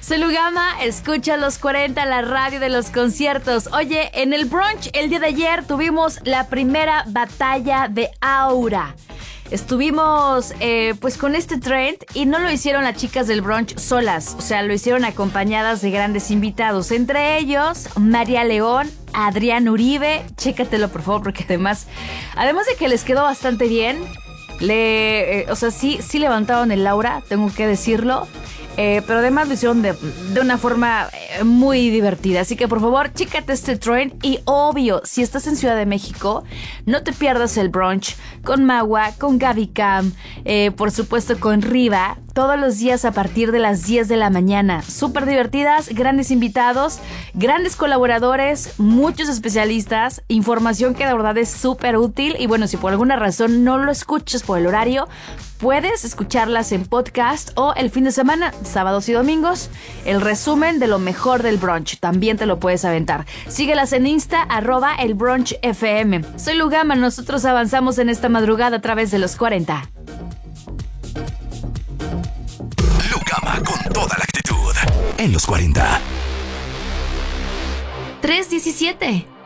Soy Lugama, escucha los 40, la radio de los conciertos. Oye, en el brunch el día de ayer tuvimos la primera batalla de Aura. Estuvimos pues con este trend y no lo hicieron las chicas del brunch solas, o sea, lo hicieron acompañadas de grandes invitados, entre ellos María León, Adrián Uribe, chécatelo por favor, porque además de que les quedó bastante bien, o sea, sí levantaron el aura, tengo que decirlo. Pero además lo hicieron de una forma muy divertida. Así que por favor, chécate este trend. Y obvio, si estás en Ciudad de México, no te pierdas el brunch con Magua, con Gaby Cam, por supuesto con Riva, todos los días a partir de las 10 de la mañana. Súper divertidas, grandes invitados, grandes colaboradores, muchos especialistas, información que de verdad es súper útil. Y bueno, si por alguna razón no lo escuchas por el horario, puedes escucharlas en podcast o el fin de semana, sábados y domingos, el resumen de lo mejor del brunch. También te lo puedes aventar. Síguelas en Insta, @elbrunchfm. Soy Lugama, nosotros avanzamos en esta madrugada a través de los 40. Lugama con toda la actitud en los 40. 3:17.